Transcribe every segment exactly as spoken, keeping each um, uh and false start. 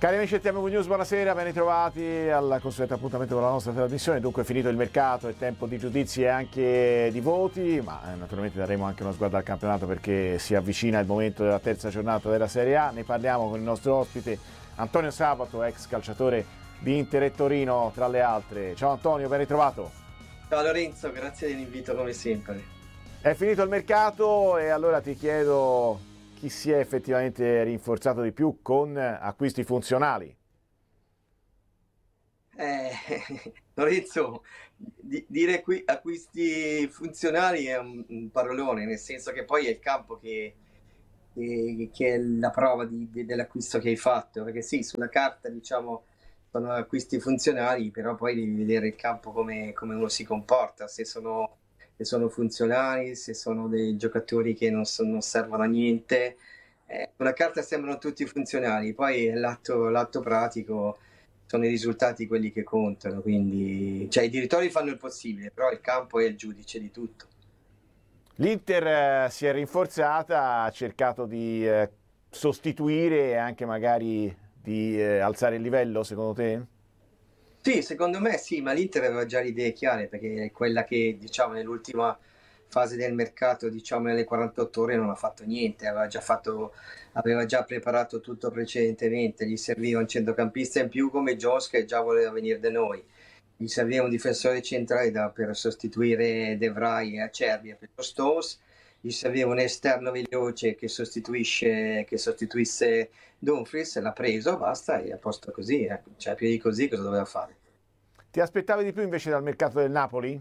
Cari amici del T M V News, buonasera, ben ritrovati al consueto appuntamento con la nostra trasmissione. Dunque è finito il mercato, è tempo di giudizi e anche di voti, ma naturalmente daremo anche una sguarda al campionato perché si avvicina il momento della terza giornata della Serie A. Ne parliamo con il nostro ospite Antonio Sabato, ex calciatore di Inter e Torino tra le altre. Ciao Antonio, ben ritrovato. Ciao Lorenzo, grazie dell'invito come sempre. È finito il mercato e allora ti chiedo chi si è effettivamente rinforzato di più con acquisti funzionali. Eh, Lorenzo, di, dire qui acquisti funzionali è un, un parolone, nel senso che poi è il campo che, che, che è la prova di, di, dell'acquisto che hai fatto, perché sì, sulla carta diciamo sono acquisti funzionali, però poi devi vedere il campo come, come uno si comporta, se sono, se sono funzionali, se sono dei giocatori che non, so, non servono a niente. Eh, sulla carta sembrano tutti funzionali, poi l'atto, l'atto pratico sono i risultati quelli che contano, quindi cioè, i direttori fanno il possibile, però il campo è il giudice di tutto. L'Inter eh, si è rinforzata, ha cercato di eh, sostituire e anche magari di eh, alzare il livello, secondo te? Sì, secondo me sì, ma l'Inter aveva già le idee chiare, perché è quella che diciamo nell'ultima fase del mercato, diciamo nelle quarantotto ore non ha fatto niente, aveva già fatto, aveva già preparato tutto precedentemente, gli serviva un centrocampista in più come Jones che già voleva venire da noi, gli serviva un difensore centrale da, per sostituire De Vrij e Acerbi e per lo Stones, gli serviva un esterno veloce che sostituisce, che sostituisse Dumfries, l'ha preso, basta, e a posto così, eh. Cioè più di così cosa doveva fare? Ti aspettavi di più invece dal mercato del Napoli?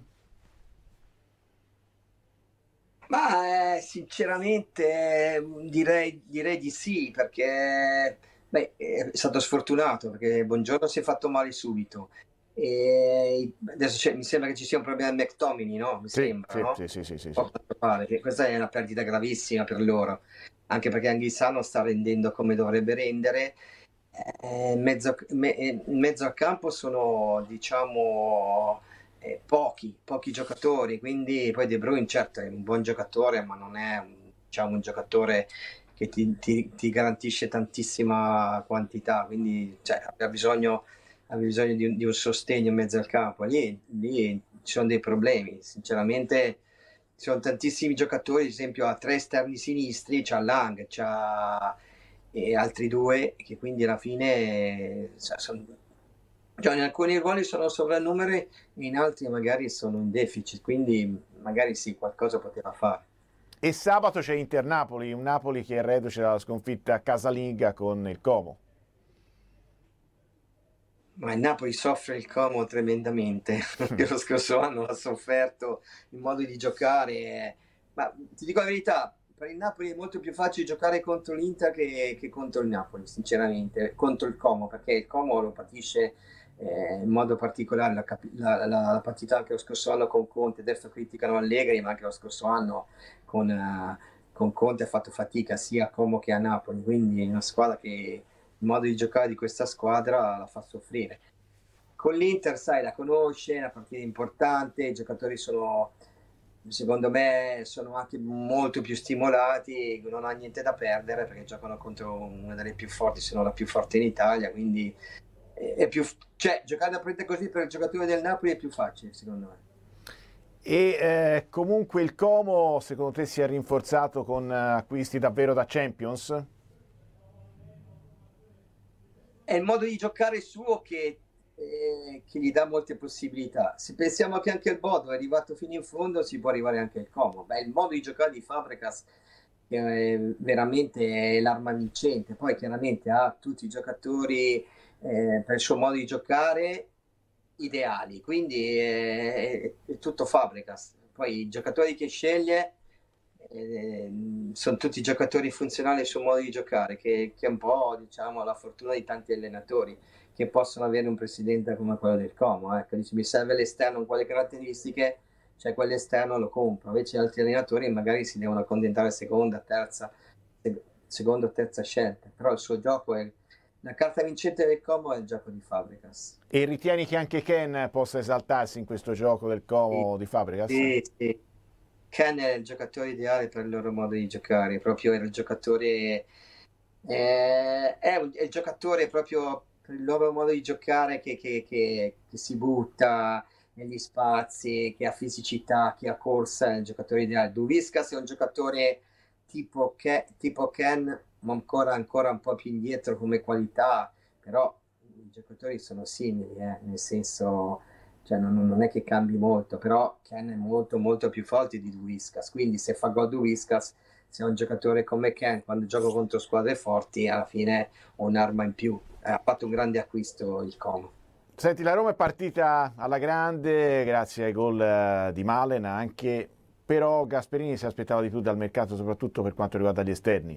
Ma eh, sinceramente eh, direi, direi di sì, perché beh, è stato sfortunato, perché Buongiorno si è fatto male subito. E adesso c'è- mi sembra che ci sia un problema al McTominay, no? Mi Sì, sembra, sì, no? sì, sì, sì, sì, sì. Posso fare, che questa è una perdita gravissima per loro, anche perché Anghissà non sta rendendo come dovrebbe rendere. Eh, in mezzo, me- in mezzo al campo sono, diciamo, eh, pochi, pochi giocatori, quindi poi De Bruyne certo è un buon giocatore, ma non è un, diciamo, un giocatore che ti, ti- ti garantisce tantissima quantità, quindi cioè, aveva bisogno, aveva bisogno di un, di un sostegno in mezzo al campo. Lì, lì ci sono dei problemi, sinceramente ci sono tantissimi giocatori, ad esempio ha tre esterni sinistri, c'ha Lang, c'ha e altri due che quindi alla fine cioè, son- cioè, in alcuni ruoli sono sovrannumeri, in altri magari sono in deficit, quindi magari sì, qualcosa poteva fare. E sabato c'è Inter-Napoli, un Napoli che è reduce dalla sconfitta casalinga con il Como. Ma il Napoli soffre il Como tremendamente, perché lo scorso anno l'ha sofferto il modo di giocare. Ma ti dico la verità, per il Napoli è molto più facile giocare contro l'Inter che, che contro il Napoli, sinceramente, contro il Como, perché il Como lo patisce eh, in modo particolare. La, capi- la- la- la partita anche lo scorso anno con Conte, adesso criticano Allegri, ma anche lo scorso anno con, eh, con Conte ha fatto fatica sia a Como che a Napoli, quindi è una squadra che il modo di giocare di questa squadra la fa soffrire. Con l'Inter, sai, la conosce, è una partita importante, i giocatori sono, secondo me, sono anche molto più stimolati, non ha niente da perdere perché giocano contro una delle più forti, se non la più forte in Italia, quindi è più, cioè, giocare da partita così per il giocatore del Napoli è più facile, secondo me. E eh, comunque il Como, secondo te, si è rinforzato con eh, acquisti davvero da Champions? È il modo di giocare suo che, eh, che gli dà molte possibilità. Se pensiamo che anche il Bodo è arrivato fino in fondo, si può arrivare anche al Como. Beh, il modo di giocare di Fabregas che è veramente è l'arma vincente. Poi chiaramente ha tutti i giocatori eh, per il suo modo di giocare ideali, quindi è, è tutto Fabregas. Poi i giocatori che sceglie eh, sono tutti giocatori funzionali al suo modo di giocare, che, che è un po' diciamo la fortuna di tanti allenatori che possono avere un presidente come quello del Como. Ecco, dice, mi serve l'esterno con quelle caratteristiche, cioè quell'esterno lo compro. Invece altri allenatori magari si devono accontentare seconda, terza, seconda o terza scelta, però il suo gioco è la carta vincente del Como, è il gioco di Fabregas. E ritieni che anche Ken possa esaltarsi in questo gioco del Sì, Como di Fabregas? sì, sì. Ken è il giocatore ideale per il loro modo di giocare, proprio era il giocatore, eh, è, un, è il giocatore proprio per il loro modo di giocare che, che, che, che si butta negli spazi, che ha fisicità, che ha corsa, è il giocatore ideale. Duviscas è un giocatore tipo, Ke, tipo Ken, ma ancora, ancora un po' più indietro come qualità, però i giocatori sono simili, eh, nel senso, cioè non, non è che cambi molto, però Ken è molto molto più forte di Duviscas, quindi se fa gol Duviscas, se è un giocatore come Ken, quando gioco contro squadre forti, alla fine ho un'arma in più. Eh, ha fatto un grande acquisto il Como. Senti, la Roma è partita alla grande grazie ai gol eh, di Malen anche, però Gasperini si aspettava di più dal mercato, soprattutto per quanto riguarda gli esterni.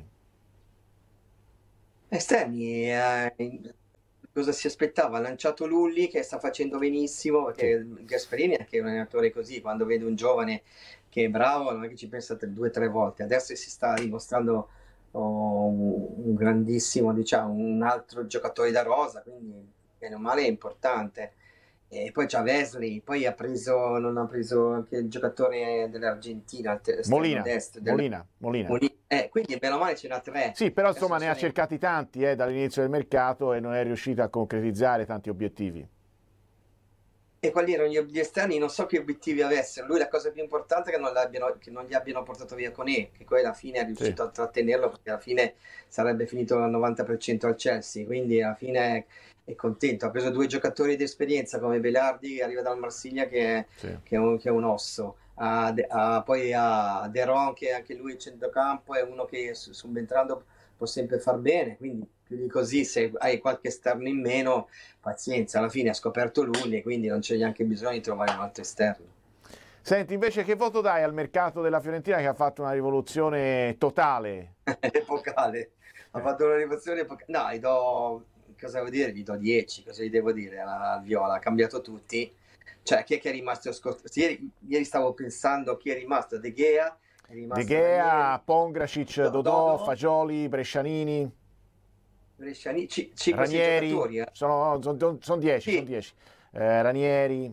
Esterni, eh, cosa si aspettava? Ha lanciato Lulli che sta facendo benissimo, Sì. perché Gasperini è anche un allenatore così, quando vede un giovane che è bravo non è che ci pensa due o tre volte, adesso si sta dimostrando oh, un grandissimo, diciamo, un altro giocatore da rosa, quindi bene o male è importante. E poi c'ha Wesley, poi ha preso, non ha preso anche il giocatore dell'Argentina, il te- esterno Molina, destro, del, Molina, Molina. Molina. Eh, quindi bene o male ce n'ha tre. Sì, però Adesso insomma ne ha sono in- cercati tanti eh, dall'inizio del mercato e non è riuscito a concretizzare tanti obiettivi. E quali erano gli, gli esterni? Non so che obiettivi avessero. Lui la cosa più importante è che non, l'abbiano- che non gli abbiano portato via Koné, che poi alla fine è Sì. riuscito a trattenerlo perché alla fine sarebbe finito al novanta per cento al Chelsea, quindi alla fine è, è contento. Ha preso due giocatori di esperienza come Belardi che arriva dal Marsiglia che è, Sì. che è un, che è un osso. Ha De- ha- poi ha Deron che anche lui è centrocampo, è uno che su- subentrando può sempre far bene, quindi più di così se hai qualche esterno in meno pazienza, alla fine ha scoperto Lulli, quindi non c'è neanche bisogno di trovare un altro esterno. Senti, invece che voto dai al mercato della Fiorentina che ha fatto una rivoluzione totale? Epocale, ha Eh. fatto una rivoluzione epocale. No, gli do, cosa devo dire? Gli do dieci, cosa gli devo dire? Al Viola, ha cambiato tutti. Cioè, chi è che è rimasto scorto? Ieri, ieri stavo pensando chi è rimasto, De Gea, è De rimasto Gea, Ranieri, Pongracic, Do- Dodò, Dodo, Fagioli, Brescianini, Bresciani, ci- cinque sei Ranieri, giocatori, eh? sono, son, son dieci, sono Sì, dieci. Eh, Ranieri,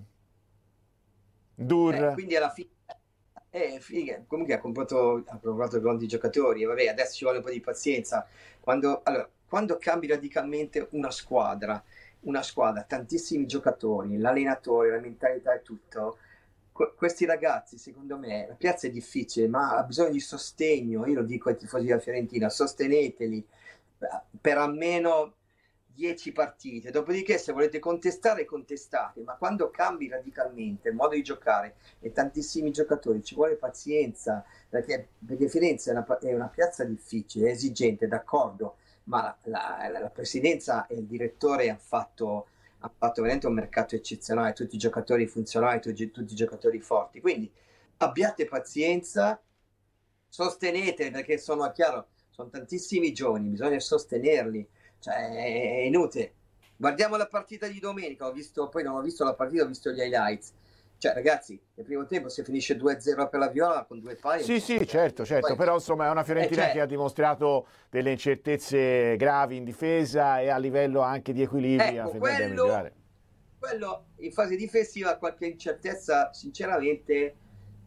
eh, Dur, quindi alla fine eh, figa. Comunque ha comprato, ha comprato grandi giocatori. Vabbè, adesso ci vuole un po' di pazienza. Quando, allora, quando cambi radicalmente una squadra, una squadra, tantissimi giocatori, l'allenatore, la mentalità e tutto, que- questi ragazzi, secondo me, la piazza è difficile, ma ha bisogno di sostegno. Io lo dico ai tifosi della Fiorentina, sosteneteli per almeno dieci partite. Dopodiché, se volete contestare, contestate, ma quando cambi radicalmente il modo di giocare e tantissimi giocatori, ci vuole pazienza, perché, perché Firenze è una, è una piazza difficile, è esigente, d'accordo, ma la, la, la presidenza e il direttore hanno fatto, han fatto veramente un mercato eccezionale, tutti i giocatori funzionali, tutti, tutti i giocatori forti. Quindi abbiate pazienza, sostenete, perché sono chiaro, sono tantissimi giovani, bisogna sostenerli, cioè è inutile. Guardiamo la partita di domenica, ho visto, poi non ho visto la partita, ho visto gli highlights. Cioè, ragazzi, nel primo tempo si finisce due a zero per la Viola con due pali, è un sì, po' sì, certo, certo, poi, però insomma è una eh, Fiorentina che cioè, ha dimostrato delle incertezze gravi in difesa e a livello anche di equilibri la ecco, Fiorentina deve quello, migliorare. quello in fase difensiva qualche incertezza, sinceramente,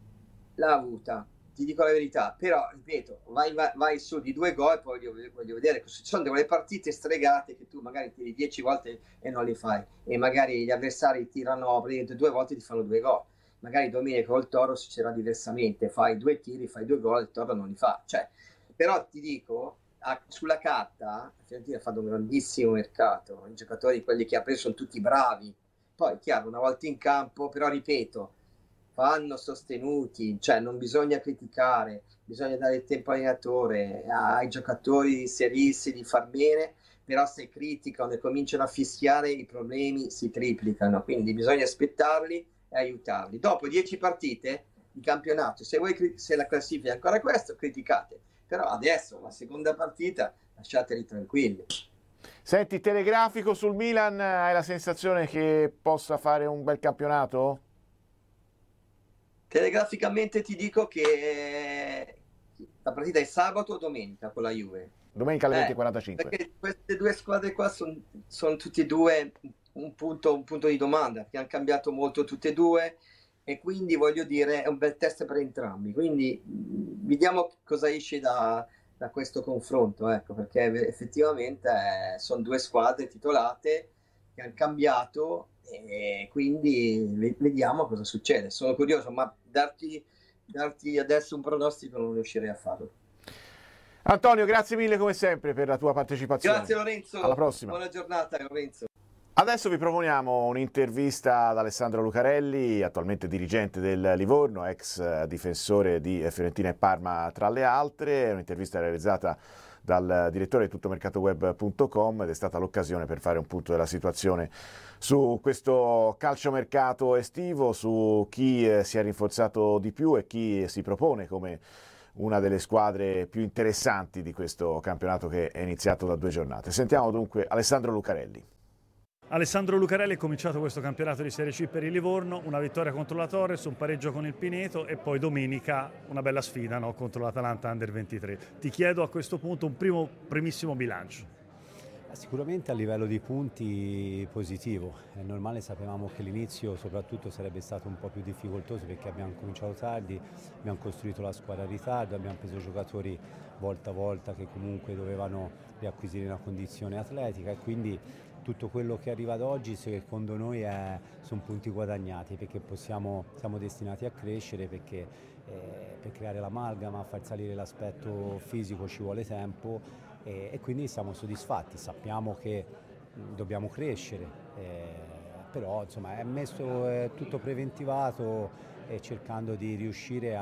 l'ha avuta, ti dico la verità, però ripeto, vai, vai, vai su di due gol, poi voglio, voglio vedere, ci sono delle partite stregate che tu magari tiri dieci volte e non le fai, e magari gli avversari tirano praticamente due volte e ti fanno due gol, magari domenica col Toro succederà diversamente, fai due tiri, fai due gol, il Toro non li fa, cioè, però ti dico, a, sulla carta, la Fiorentina ha fatto un grandissimo mercato, i giocatori, quelli che ha preso sono tutti bravi, poi chiaro, una volta in campo, però ripeto, vanno sostenuti, cioè non bisogna criticare, bisogna dare il tempo all'allenatore, ai giocatori serissimi di far bene, però se criticano e cominciano a fischiare i problemi si triplicano, quindi bisogna aspettarli e aiutarli. Dopo dieci partite di campionato, se, voi, se la classifica è ancora questo, criticate, però adesso la seconda partita lasciateli tranquilli. Senti, telegrafico sul Milan, hai la sensazione che possa fare un bel campionato? Telegraficamente ti dico che la partita è sabato o domenica con la Juve. Domenica alle venti e Eh, quarantacinque. perché queste due squadre qua sono son tutte e due un punto, un punto di domanda, che hanno cambiato molto tutte e due e quindi voglio dire è un bel test per entrambi. Quindi mh, vediamo cosa esce da, da questo confronto, ecco, perché effettivamente eh, sono due squadre titolate che hanno cambiato e quindi vediamo cosa succede. Sono curioso, ma darti, darti adesso un pronostico non riuscirei a farlo. Antonio, grazie mille come sempre per la tua partecipazione. Grazie Lorenzo. Alla prossima. Buona giornata Lorenzo. Adesso vi proponiamo un'intervista ad Alessandro Lucarelli, attualmente dirigente del Livorno, ex difensore di Fiorentina e Parma tra le altre. Un'intervista realizzata dal direttore di tuttomercatoweb punto com ed è stata l'occasione per fare un punto della situazione su questo calciomercato estivo, su chi si è rinforzato di più e chi si propone come una delle squadre più interessanti di questo campionato che è iniziato da due giornate. Sentiamo dunque Alessandro Lucarelli. Alessandro Lucarelli ha cominciato questo campionato di Serie C per il Livorno, una vittoria contro la Torres, un pareggio con il Pineto e poi domenica una bella sfida, no, contro l'Atalanta Under ventitré. Ti chiedo a questo punto un primo, primissimo bilancio. Sicuramente a livello di punti positivo, è normale, sapevamo che l'inizio soprattutto sarebbe stato un po' più difficoltoso perché abbiamo cominciato tardi, abbiamo costruito la squadra a ritardo, abbiamo preso giocatori volta a volta che comunque dovevano riacquisire una condizione atletica e quindi tutto quello che arriva ad oggi secondo noi è, sono punti guadagnati perché possiamo, siamo destinati a crescere perché eh, per creare l'amalgama, far salire l'aspetto fisico ci vuole tempo e, e quindi siamo soddisfatti, sappiamo che mh, dobbiamo crescere, eh, però insomma è messo è tutto preventivato e cercando di riuscire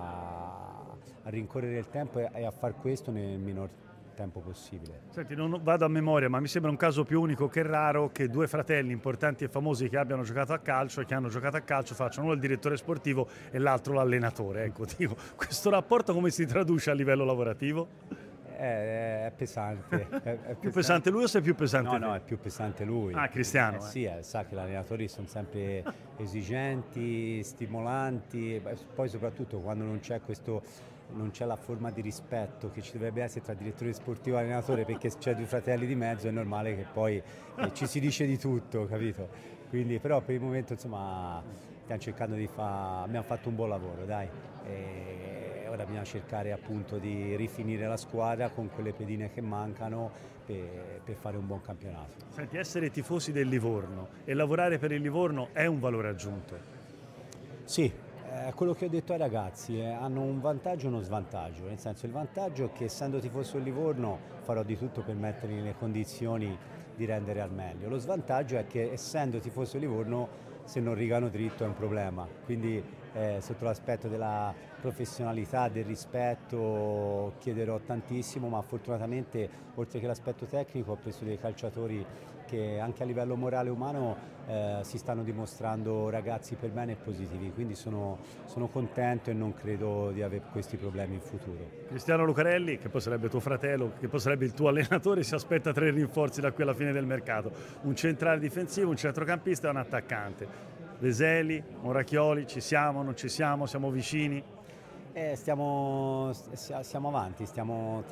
a, a rincorrere il tempo e, e a far questo nel minor tempo tempo possibile. Senti, non vado a memoria, ma mi sembra un caso più unico che raro che due fratelli importanti e famosi che abbiano giocato a calcio e che hanno giocato a calcio facciano uno il direttore sportivo e l'altro l'allenatore. Ecco, dico, questo rapporto come si traduce a livello lavorativo? È, è pesante. È, è pesante. Più pesante lui o sei più pesante No, te? no, è più pesante lui. Ah, Cristiano. Eh, eh. Sì, eh, sa che gli allenatori sono sempre esigenti, stimolanti, poi soprattutto quando non c'è questo non c'è la forma di rispetto che ci dovrebbe essere tra direttore sportivo e allenatore perché c'è due fratelli di mezzo, è normale che poi eh, ci si dice di tutto, capito? Quindi però per il momento insomma stiamo cercando di fare, abbiamo fatto un buon lavoro, dai. E ora bisogna cercare appunto di rifinire la squadra con quelle pedine che mancano per, per fare un buon campionato. Senti, essere tifosi del Livorno e lavorare per il Livorno è un valore aggiunto? Sì. Eh, quello che ho detto ai ragazzi, eh, hanno un vantaggio e uno svantaggio, nel senso il vantaggio è che essendo tifoso del Livorno farò di tutto per metterli nelle condizioni di rendere al meglio, lo svantaggio è che essendo tifoso del Livorno se non rigano dritto è un problema, quindi eh, sotto l'aspetto della professionalità, del rispetto chiederò tantissimo, ma fortunatamente oltre che l'aspetto tecnico ho preso dei calciatori che anche a livello morale e umano eh, si stanno dimostrando ragazzi per bene e positivi, quindi sono, sono contento e non credo di avere questi problemi in futuro. Cristiano Lucarelli, che poi sarebbe tuo fratello, che poi sarebbe il tuo allenatore, si aspetta tre rinforzi da qui alla fine del mercato, un centrale difensivo, un centrocampista e un attaccante. Veseli, Moracchioli, ci siamo, non ci siamo, siamo vicini? Eh, stiamo, siamo avanti, stiamo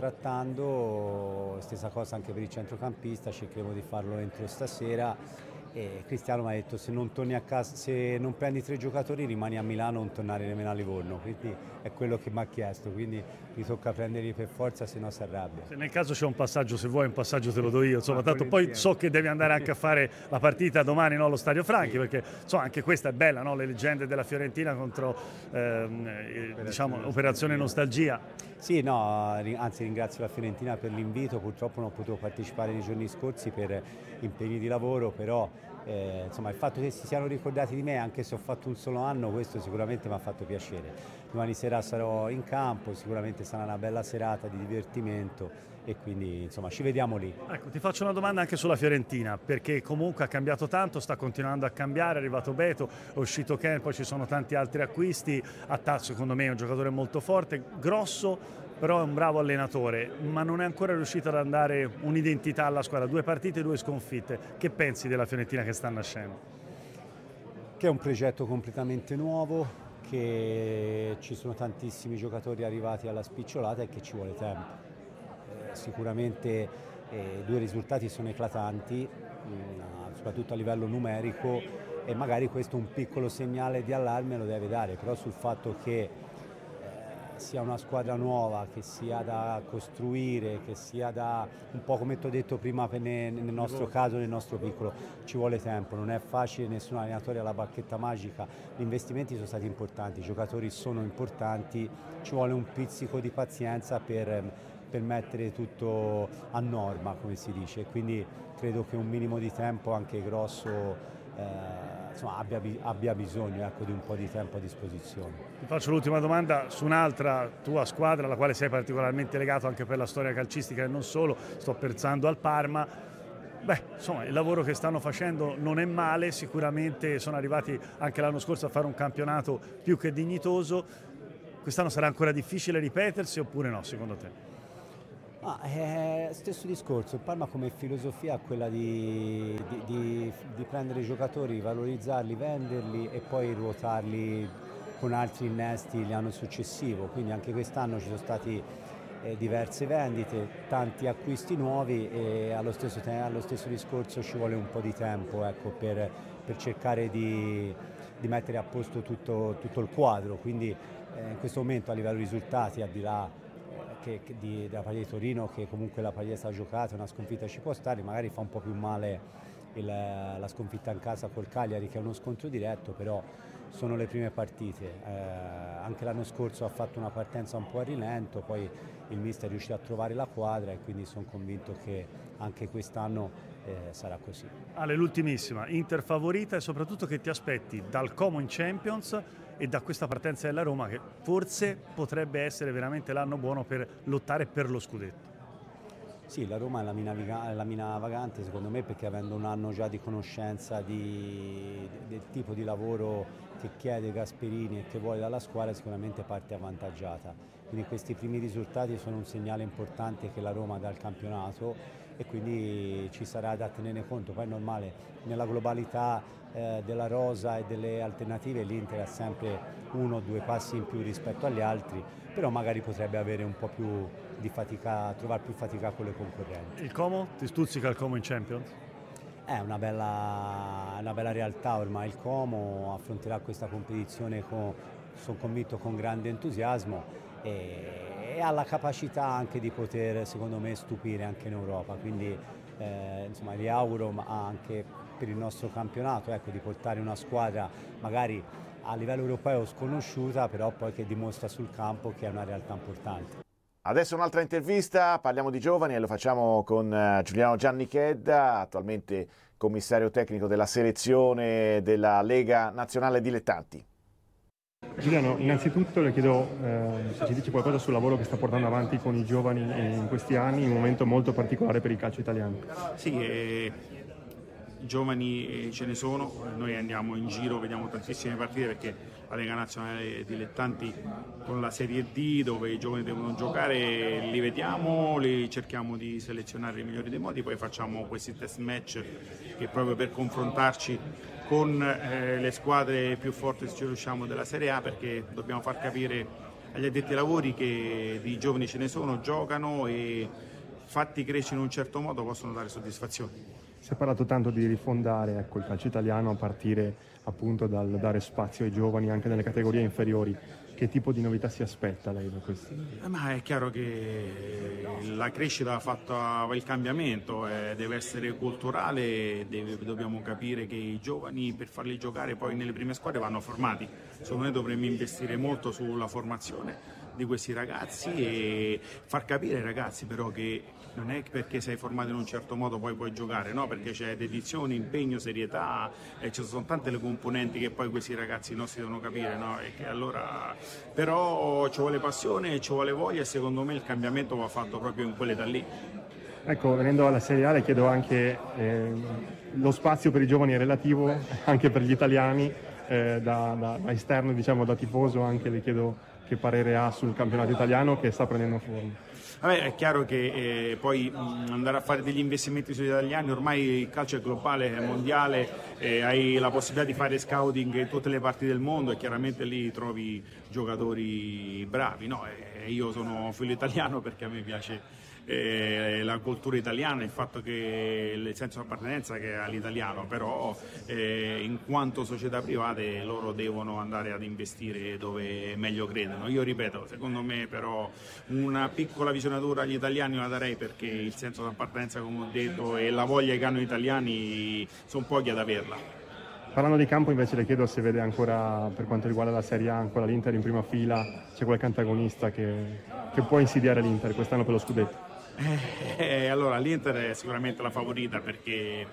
trattando, stessa cosa anche per il centrocampista, cercheremo di farlo entro stasera e Cristiano mi ha detto se non torni a casa, se non prendi tre giocatori rimani a Milano, non tornare nemmeno a Livorno, quindi è quello che mi ha chiesto, quindi mi tocca prenderli per forza se no si arrabbia. Se nel caso c'è un passaggio, se vuoi un passaggio te lo do io, insomma, ah, tanto poi so che devi andare anche a fare la partita domani, no, allo Stadio Franchi, sì. Perché insomma, anche questa è bella, no? Le leggende della Fiorentina contro ehm, operazione, diciamo, operazione Nostalgia. Sì, no, anzi ringrazio la Fiorentina per l'invito, purtroppo non ho potuto partecipare nei giorni scorsi per impegni di lavoro, però eh, insomma, il fatto che si siano ricordati di me, anche se ho fatto un solo anno, questo sicuramente mi ha fatto piacere. Domani sera sarò in campo, sicuramente sarà una bella serata di divertimento e quindi insomma ci vediamo lì. Ecco, ti faccio una domanda anche sulla Fiorentina, perché comunque ha cambiato tanto, sta continuando a cambiare, è arrivato Beto, è uscito Ken, poi ci sono tanti altri acquisti, Attazzo secondo me è un giocatore molto forte, grosso, però è un bravo allenatore, ma non è ancora riuscito ad andare un'identità alla squadra, due partite, due sconfitte. Che pensi della Fiorentina che sta nascendo? Che è un progetto completamente nuovo, che ci sono tantissimi giocatori arrivati alla spicciolata e che ci vuole tempo. Eh, sicuramente eh, due risultati sono eclatanti, mh, soprattutto a livello numerico, e magari questo un piccolo segnale di allarme lo deve dare, però sul fatto che sia una squadra nuova, che sia da costruire, che sia da, un po' come ti ho detto prima nel nostro caso, nel nostro piccolo, ci vuole tempo, non è facile, nessun allenatore ha la bacchetta magica, gli investimenti sono stati importanti, i giocatori sono importanti, ci vuole un pizzico di pazienza per, per mettere tutto a norma, come si dice, quindi credo che un minimo di tempo anche grosso eh, insomma, abbia, abbia bisogno, ecco, di un po' di tempo a disposizione. Ti faccio l'ultima domanda su un'altra tua squadra alla quale sei particolarmente legato anche per la storia calcistica e non solo, sto pensando al Parma. Beh, insomma, il lavoro che stanno facendo non è male, sicuramente sono arrivati anche l'anno scorso a fare un campionato più che dignitoso. Quest'anno sarà ancora difficile ripetersi oppure no, secondo te? Ah, eh, stesso discorso, il Parma come filosofia ha quella di, di, di, di prendere i giocatori, valorizzarli, venderli e poi ruotarli con altri innesti l'anno successivo, quindi anche quest'anno ci sono stati eh, diverse vendite, tanti acquisti nuovi e allo stesso, allo stesso discorso ci vuole un po' di tempo, ecco, per, per cercare di, di mettere a posto tutto, tutto il quadro, quindi eh, in questo momento a livello risultati, al di là Che, che di, della partita di Torino, che comunque la partita sta giocata, una sconfitta ci può stare, magari fa un po' più male il, la sconfitta in casa col Cagliari che è uno scontro diretto, però sono le prime partite, eh, anche l'anno scorso ha fatto una partenza un po' a rilento, poi il mister è riuscito a trovare la quadra e quindi sono convinto che anche quest'anno eh, sarà così. Ale, l'ultimissima, Inter favorita e soprattutto che ti aspetti dal Como in Champions e da questa partenza della Roma che forse potrebbe essere veramente l'anno buono per lottare per lo scudetto. Sì, la Roma è la mina, la mina vagante secondo me, perché avendo un anno già di conoscenza di, del tipo di lavoro che chiede Gasperini e che vuole dalla squadra, sicuramente parte avvantaggiata. Quindi questi primi risultati sono un segnale importante che la Roma dà al campionato e quindi ci sarà da tenere conto. Poi è normale, nella globalità eh, della rosa e delle alternative l'Inter ha sempre uno o due passi in più rispetto agli altri, però magari potrebbe avere un po' più di fatica, trovare più fatica con le concorrenti. Il Como? Ti stuzzica il Como in Champions? È una bella, una bella realtà ormai, il Como affronterà questa competizione, con, sono convinto, con grande entusiasmo e, e ha la capacità anche di poter, secondo me, stupire anche in Europa, quindi eh, insomma gli auguro, ma anche per il nostro campionato, ecco, di portare una squadra magari a livello europeo sconosciuta, però poi che dimostra sul campo che è una realtà importante. Adesso un'altra intervista, parliamo di giovani e lo facciamo con Giuliano Giannichedda, attualmente commissario tecnico della selezione della Lega Nazionale Dilettanti. Giuliano, innanzitutto le chiedo eh, se ci dice qualcosa sul lavoro che sta portando avanti con i giovani in questi anni, in un momento molto particolare per il calcio italiano. Sì, eh, giovani ce ne sono, noi andiamo in giro, vediamo tantissime partite perché la Lega Nazionale Dilettanti con la Serie D dove i giovani devono giocare li vediamo, li cerchiamo di selezionare i migliori dei modi, poi facciamo questi test match che proprio per confrontarci con eh, le squadre più forti se ci riusciamo della Serie A, perché dobbiamo far capire agli addetti ai lavori che di giovani ce ne sono, giocano e fatti crescere in un certo modo possono dare soddisfazione. Si è parlato tanto di rifondare, ecco, il calcio italiano a partire appunto dal dare spazio ai giovani anche nelle categorie inferiori. Che tipo di novità si aspetta lei da questi? Eh, ma è chiaro che la crescita ha fatto il cambiamento, eh, deve essere culturale, deve, dobbiamo capire che i giovani per farli giocare poi nelle prime squadre vanno formati. Secondo me dovremmo investire molto sulla formazione di questi ragazzi e far capire ai ragazzi però che non è perché sei formato in un certo modo poi puoi giocare, no? Perché c'è dedizione, impegno, serietà e ci sono tante le componenti che poi questi ragazzi nostri devono capire, no? E che allora però ci vuole passione, ci vuole voglia e secondo me il cambiamento va fatto proprio in quell'età lì. Ecco, venendo alla Serie A le chiedo anche eh, lo spazio per i giovani è relativo anche per gli italiani, eh, da, da, da esterno, diciamo da tifoso, anche le chiedo che parere ha sul campionato italiano che sta prendendo forma. Vabbè, è chiaro che eh, poi mh, andare a fare degli investimenti sugli italiani, ormai il calcio è globale, è mondiale, eh, hai la possibilità di fare scouting in tutte le parti del mondo e chiaramente lì trovi giocatori bravi, no? E io sono figlio italiano perché a me piace eh, la cultura italiana, il fatto che il senso di appartenenza che ha l'italiano, però eh, in quanto società private loro devono andare ad investire dove meglio credono. Io ripeto, secondo me però una piccola visionatura agli italiani la darei, perché il senso di appartenenza, come ho detto, e la voglia che hanno gli italiani sono pochi ad averla. Parlando di campo invece le chiedo se vede ancora, per quanto riguarda la Serie A, ancora l'Inter in prima fila, c'è qualche antagonista che, che può insidiare l'Inter quest'anno per lo scudetto? Eh, allora l'Inter è sicuramente la favorita, perché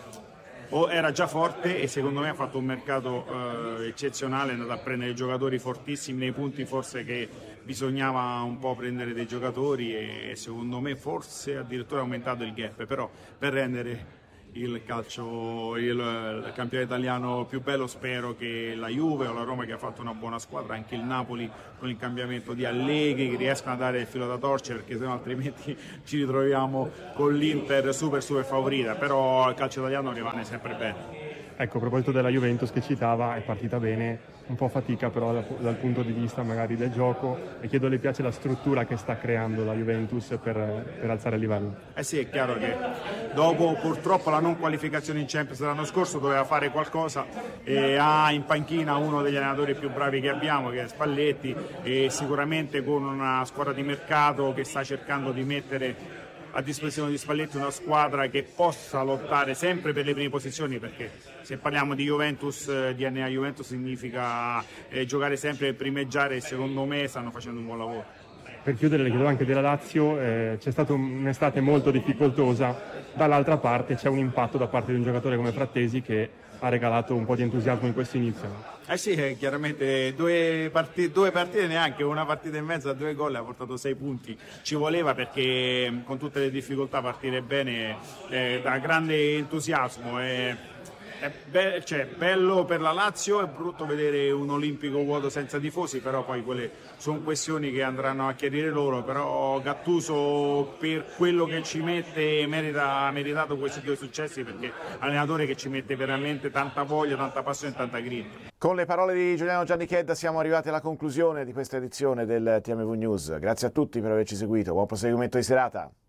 o era già forte e secondo me ha fatto un mercato eh, eccezionale, è andato a prendere giocatori fortissimi nei punti forse che bisognava un po' prendere dei giocatori, e secondo me forse addirittura ha aumentato il gap, però per rendere il calcio, il, il campionato italiano più bello spero che la Juve o la Roma, che ha fatto una buona squadra, anche il Napoli con il cambiamento di Allegri, che riescano a dare il filo da torcere, perché sennò altrimenti ci ritroviamo con l'Inter super super favorita, però il calcio italiano rimane sempre bene. Ecco, a proposito della Juventus che citava, è partita bene, un po' fatica però dal, dal punto di vista magari del gioco, e chiedo, le piace la struttura che sta creando la Juventus per, per alzare il livello? Eh sì, è chiaro che dopo purtroppo la non qualificazione in Champions l'anno scorso doveva fare qualcosa, e ha in panchina uno degli allenatori più bravi che abbiamo, che è Spalletti, e sicuramente con una squadra di mercato che sta cercando di mettere a disposizione di Spalletti una squadra che possa lottare sempre per le prime posizioni, perché se parliamo di Juventus, D N A Juventus significa eh, giocare sempre e primeggiare, e secondo me stanno facendo un buon lavoro. Per chiudere le chiedo anche della Lazio, eh, c'è stata un'estate molto difficoltosa, dall'altra parte c'è un impatto da parte di un giocatore come Frattesi che ha regalato un po' di entusiasmo in questo inizio. Eh sì, chiaramente due partite, due partite neanche, una partita e mezza, due gol, ha portato sei punti, ci voleva, perché con tutte le difficoltà partire bene eh, da grande entusiasmo. Eh. È be- cioè, bello per la Lazio, è brutto vedere un olimpico vuoto senza tifosi, però poi quelle sono questioni che andranno a chiarire loro, però Gattuso per quello che ci mette merita, ha meritato questi due successi, perché è un allenatore che ci mette veramente tanta voglia, tanta passione e tanta grinta. Con le parole di Giuliano Giannichedda siamo arrivati alla conclusione di questa edizione del T M V News. Grazie a tutti per averci seguito, buon proseguimento di serata.